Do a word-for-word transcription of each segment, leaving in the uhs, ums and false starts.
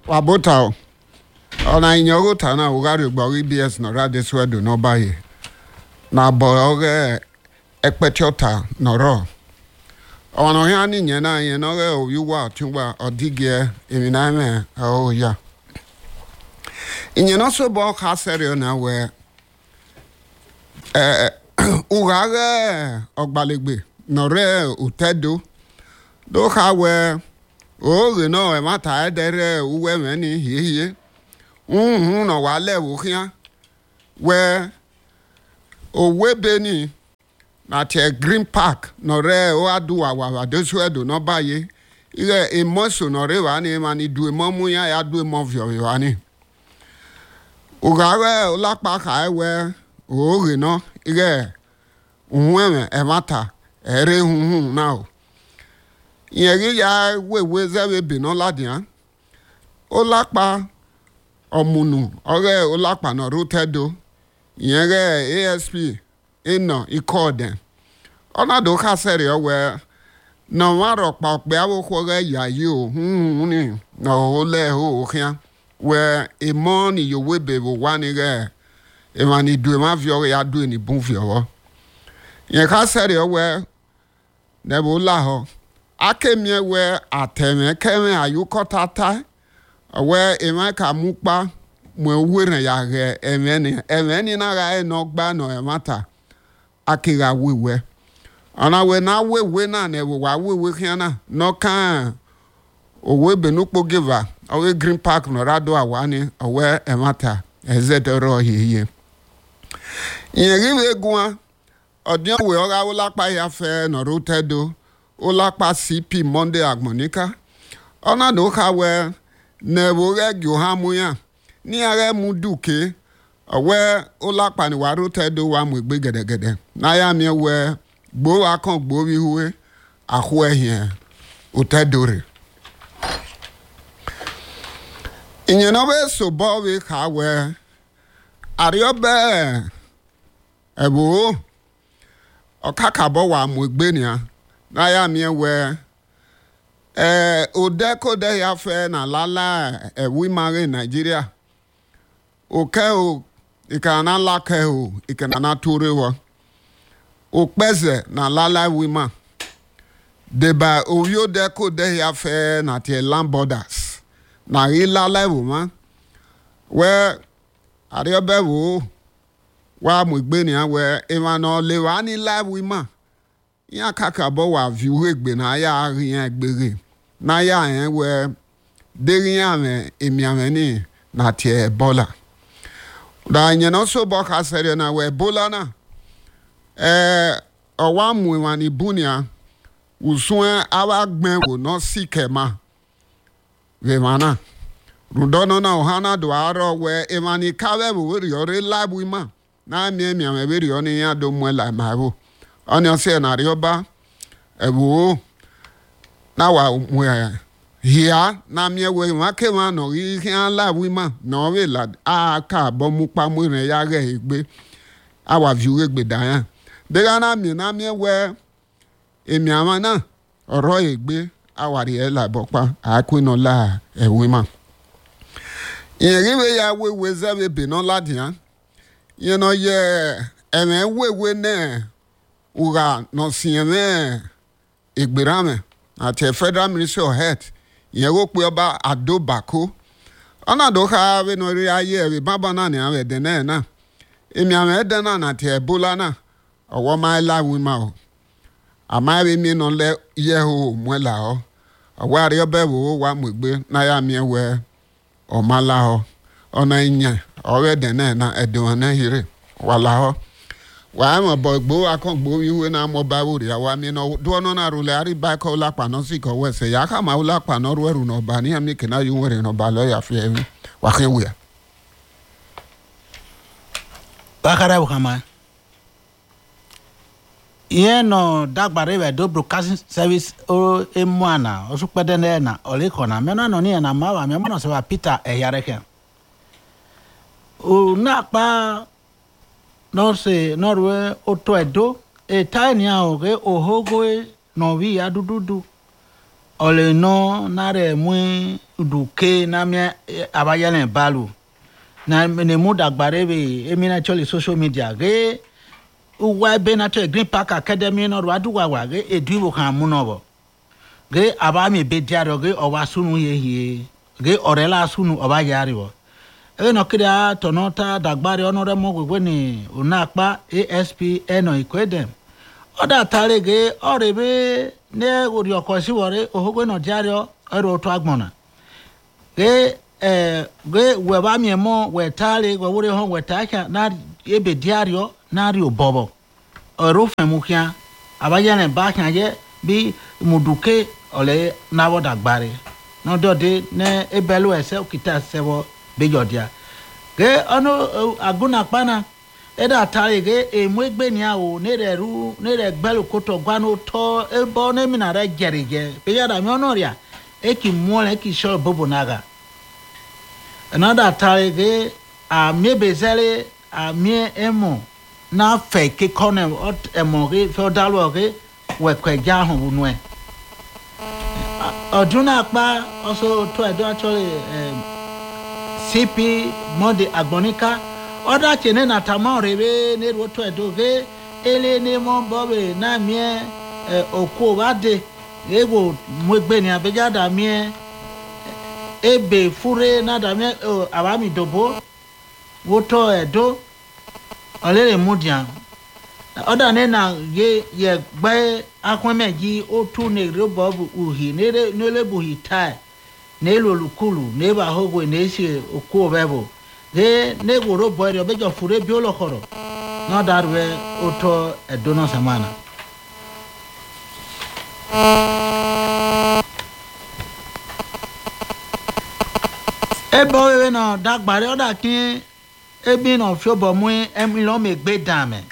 Wabota. Ona inyogota na ugari gbori B S na rade swedo no baye. Na boge ekpetiota no ro. Ona hia ni nyena ye no ge owiwa tunwa odigie emina me o ya. Inyeno so bo ka serio na we eh ugare ogbalegbe no re utedo do ka we o re no e mata edere uwe me ni hiye mhm no wa le wo kian we owe beni na te Green Park no re o adu wa wa do so edo no baye ile emoso no re wa ni ma ni du emomu ya ya du emovio yo ani ugare olapa ka ewe o re no ile unwe e mata ere hunhun now yeri ya wewe zewe bi no ladian olapa omunu ore olapa no rotedo yere A S P ino ikode ona do ka sere we no waro pa pe awo ko re ya yi o hunhun ni no ole o kian we e money yo we be wo wani re e mani du ma vio ya du ni bun vio yen ka sere we ne bo la ho akemie we ateme keme ayukotata we emaka mukpa mo were ya ge emeni emeni na ga no gba no emata akira wewe ana we na wewe na na we wa wewe kiana no kan owe benukpo giver owe Green Park no rado awani owe emata ezedoro hiye yeri egua odion we ora olapa ya fe no rotedo olapa C P Monday agmonika ona do ka we ne wo re gyohamu ya ni are muduke owe olapa ni wa rotedo wa mu egbe gedegede na ya mi we gbo akan gbo wi huwe ahu ehien otedore inye no be so bo we ka we ariobe ebo okakabo wa mu egbe ni a na ya mi we eh odeko de ya fe na lala e wi mare Nigeria oke o ikana la ke o ikana na tore wo o pese na lala wi ma de ba oyo deko de ya fe na te land borders na ri lala wo ma we ariobe wo wa mu egbe ni a we e ma no le wa ni la wi ma ya kaka bo wa view egbe na ya rien egbere na ya en we derian me emiame ni na tie Ebola da nye no so bo ka sere na we Ebola na eh owa mu wa ni bunia usun awa gben wo no sikema we mana rudono na ohana do aro we emani kawe wo ri ore labu ma na mi emiame we ri oni ya do mu la ma wo oni se na rioba ebu na wa mu hia na mi we ma ke ma no ri kan la wi ma no we la a ka bo mu pa mu re ya re egbe a wa view egbe da yan de na mi na mi we emi ama na oro egbe a wa ri e la bo pa a ku no la e wi ma yin ri we ya we we ze be no ladian you know ye e me we we ne uga no sieme igberame at the Federal Ministry of Health yego pe oba adobako ona do ka we no ri aye we baba na ni awe de na na emi ame de na na te Ebola na owo my life we ma o ama we mi no le ye ho mwela o owo ari obe wo wa mogbe na ya mi we o mala ho ona nya owe de na na edon na hire wala ho wa mo bo gbo akon gbo wiwe na mo ba wo ri awa mi no do no na rule ari ba ko la pa no si ko we se ya ka ma la pa no ru eru no ba ni ami ke na yu were no ba lo ya fi ewi wa ke wi ba kara bu kama ye no dagbare we do broadcasting service o emwana o su pede na o le kona me no no ni na ma wa me no se wa Peter e yare ke o na pa no se norwe oto edo e tiny o ge o hogo no vi adududu ole no na re mu duke na me abayele balu na ne mu dagbare be emi na chole social media ge uwa be na to Green Park Academy no ro aduwa wa ge eduwo kan mu no bo ge aba mi be diaro ge owa sunu ye hie ge orela sunu oba yari bo e no kida tonota dagbare onore mo gwe ni unapa A S P eno ikwedem oda tare ge orebe ne ori okosi wore ohogwe no diario ero to agbona ge eh ge we ba mi mo we tare we wore ho we taaka na ebe diario na ri obobo oro femukia abayane ba kan ye bi muduke ole na wo dagbare no dode ne ebelu ese okita sewo bejodia ge ono aguna pana eda tare ge emwegbe ni awo ne reru ne regbelu koto gwanu to ebo ne minara gerige bejada mi onoria eki mole eki sho bobo naga another tare ge a mebezele a mie emo na fake kone ot emo ge feudal ge we kweja ho nu e oduna pa also to edo actually um, C P Monday Agbonika oda chene na tamorebe ne ro to edo ge ele ne mo bobe na mie oku wade ego mwegbe ni abejada mie ebe fure na da mie abami dobo woto edo olere mudia oda ne na ye ye gbe akwemeji otu ne robo uhi ne ne lebuhi tai ne lolukulu ne ba hogwe ne si oku obebo de ne goro boy obejo fure bi olokoro no darwe oto edo no samana ebo we no dagbare oda kin ebi no fiobo mu emi lo megbe dame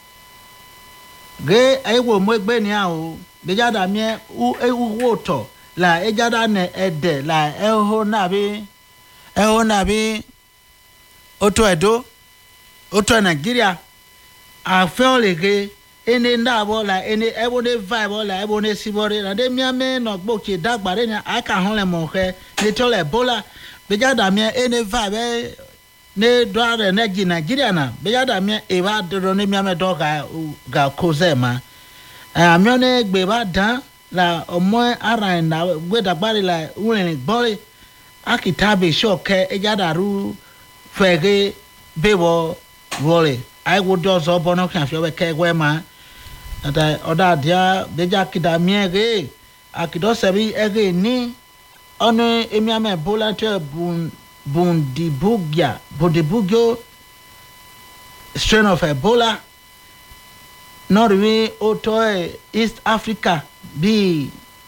ge aiwo megbe ni a o bejada mi u ewu woto la ejada ne ede la eho na bi eho na bi oto edo oto Nigeria a feolege ene ndabo la ene ebo de vibe la ebo ne sibore na de mi ame no gboke dagbare ni aka hon le mo he ni to le bola bejada mi ene vibe ne doare ne gi Nigeria na bejada mi e ba do ne mi ame do ga ga kozema a mi one gbe ba dan la omo ara na gbe dagbare la urin gbore akitabe shoke ejada ru fege bewo wole I would just open up and feel like Wema and I order dia beja kida miege akido sebi ege ni ono emiame bola te bun bundibugia bundibugyo strain of Ebola Norway oto East Africa bi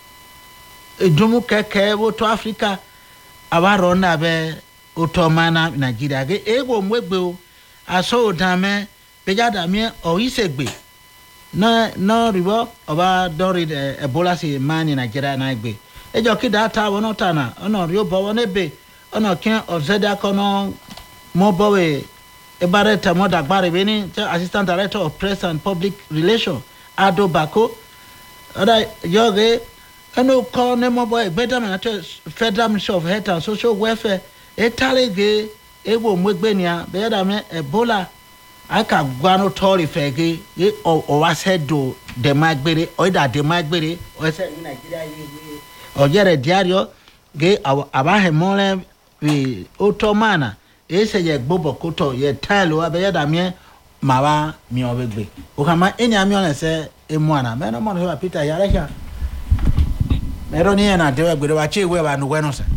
edumu keke oto Africa awaro na be otomana Nigeria ge ego mwegbe aso dame bejada mi o isegbe na no ribo oba dori Ebola si mani Nigeria na igbe ejo kida ta wono tana ono rio bo won ebe ono kin ozeda kono mo bowe ebare ta mo dagbare be ni assistant director of press and public relations Ado Bako oda yoge eno ko ne mo boy gbeda na Federal Ministry of Health and Social Welfare etalege ego mwegbe ni a bejada mi Ebola aka gwano tori fege e o wa sedo de magbere o da de magbere o se ni Nigeria yi o jere diario ge abahe mole we otomana e se ye gbobo koto ye talo abejada mi mawa mi obegbe o kama eni ami on se emuana me no mo no Peter yarecha mero ni na de wegbere wa chewe wa nu weno se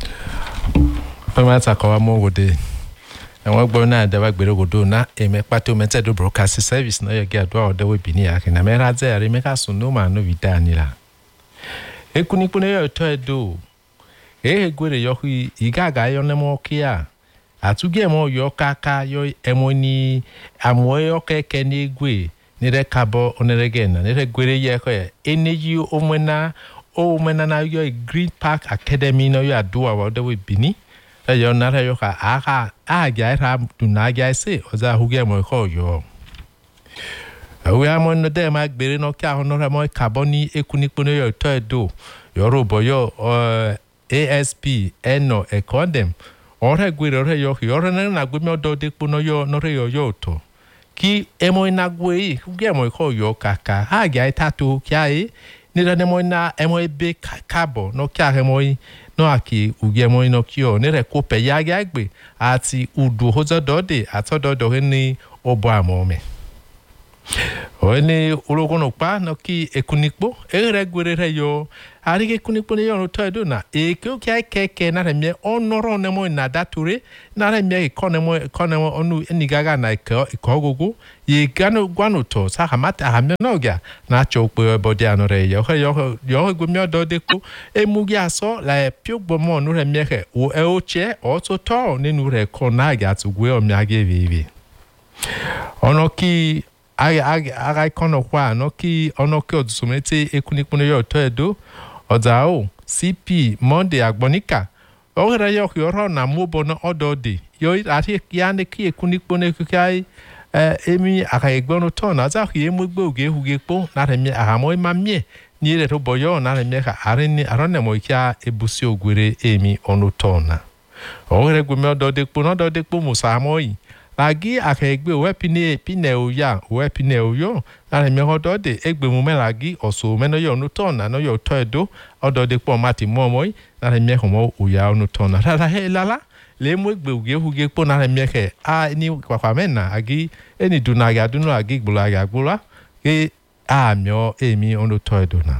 Pemata kwa mo gode. Enwa gbo na da wagbere godo na eme pato mete do broadcast service na ye ga do oda we bini ya na me ra ze are me ka sunu ma no vida ni la. Ekuni kune yo to edo. E gwere yo hi igaga yo ne mo kia. Atuge mo yo kaka yo emoni amo yo keke ni gwe ni re kabo onerege na ni re gwere ye ko energy omena o mena na yo Green Park Academy no yo adoa wa oda we bini. Yo na yo ka aka a ga ra tu na ga se o za hu ge mo ko yo we am no de ma gbere no ka ho no ra mo carboni ekuni pono yo to edo yoro boyo A S P eno ekondem ore gwere ore yo yoro na na gwe mi do de po no yo no re yo yo to ki emo na gwe ki emo ko yo kaka ha ga itatu kya e ni da emo na emo be kabo no kya emo no aki ugie mo ino kio ne re ko pe ya ga gbe ati udu hozo dode atodo do ni obo amome Oni ulogono pa no ki ekunikpo ere gwere re yo ari ke kunikpo ne yo no to do na e ke o kai keke na re me onoro ne mo na dature na re me ko ne mo ko ne mo onu enigaga na ko ko gogo ye gano gwano to sa hamata hamne no ga na chokpe bodi anu re yo yo yo gwe mi do de ko e mu gi aso la pio gbo mo nu re me ke o e o che o to to ne nu re ko na ga tu gwe o mi age vivi ono ki aga aga aga kono kwa no ki ono ki odusumete ekunikpono yo to edo odao C P Monday agbonika ogera yo yoro na mobo no odode yo ati yande ki ekunikpono kukai eh emi aka egbono to na za ki emu gbe oge huge po na remi ahamo ma mie ni re to boyo na remi ka areni arone mo kia ebusi ogwere emi onu to na ogere gwe me odode po no odode po musamoyi lagi akegbe wepine pine oya wepine oyo na me hodode egbe mu me lagi oso me no yo no tona no yo to edo odode po mati momoy na me homo oya no tona rara he lala le mu egbe uge huge po na me ke a ni kwakwa mena agi eni duna ga dunu agi gbula ga gbula ke a mio emi ono to edo na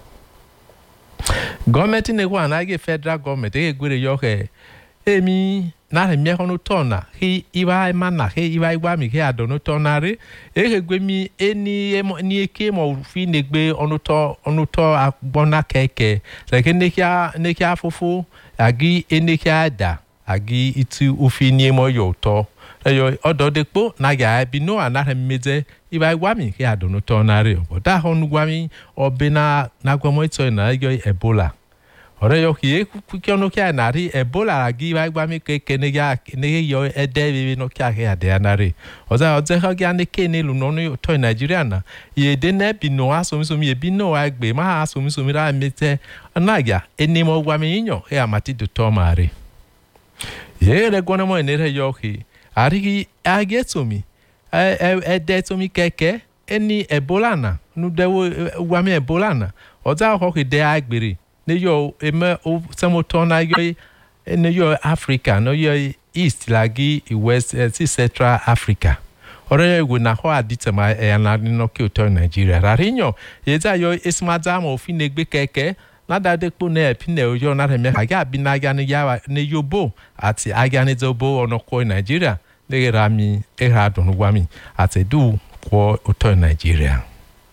government ne kwa na agi federal government e gwere yo ke emi na re mi hono tona hi iwa mana hi iwa igwa mi ke adono tonare e he gwe mi eni ni eke mo fi negbe onu to onu to agbona keke le ke ne kia ne kia fufu agi eni kia da agi itu ufi ni mo yo to yo odo depo na ga bi no ana re meze iwa igwa mi ke adono tonare o da honu gwa mi obina na gwa mo ito na yo Ebola ore yo ki ku no kya nari Ebola agi ba gba mi ke ke ne ya ne yo ede bi no kya ke ade anari oza oze ha gya ne ke ne lu no no to Nigeria na ye de ne bi no aso mi so mi bi no agbe ma aso mi so mi ra mete na gya eni mo gwa mi nyo e amati do to mare ye le gona mo ne re yo ki ari ki ageto mi e ede to mi keke eni Ebola na nu de gwa mi Ebola na oza ho ki de agbere ne yo eme o samotona yo ne yo Africa no yo East lagi West uh, Central Africa ore we na ho aditema e na no ki to Nigeria rarinyo ye za yo ismaza mo fi negbe keke na da de po na epi na yo na me aga bi na aga ne ya ne yobo ati aga ne zobo ono ko Nigeria le rami e ha don gwami ati du ko to Nigeria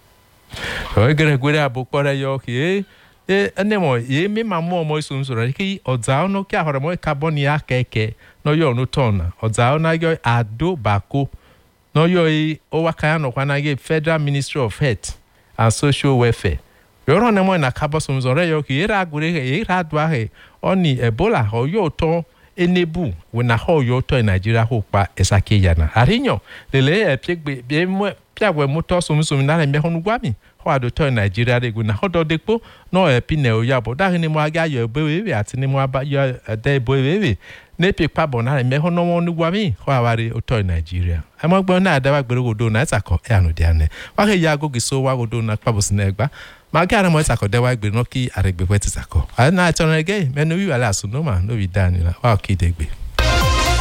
o gere gwere abukore yo ki e anemo ye me mamo mo sunzura ki ozao no kya hore mo carbon ya keke no yo no tona ozao na yo ado bako no yo i o wakaya no kwana ge Federal Ministry of Health and Social Welfare yo ro na mo na carbon sunzura yo ki era gure ye ra dwa he oni Ebola ho yo to enebu we na ho yo to Nigeria ho pa esake yana arinyo lele e piegbe bi mo piagwe moto sumsum na me honu gwami ado to Nigeria de guna hodo depo no epine o yabo da ni mo aga yo bewe ati ni mo aba yo de bewe ne pe pa bona me hono mo nu gwa mi ho aware o to Nigeria amo gbo na ada ba gbere godo na tsako e anu de ane wa ke ya go giso wa godo na pa bos na egba ma ga na mo tsako de wa gbere no ki aregbe kweti tsako ana chonege menu wi ala sunu ma no wi dani la wa ki degbe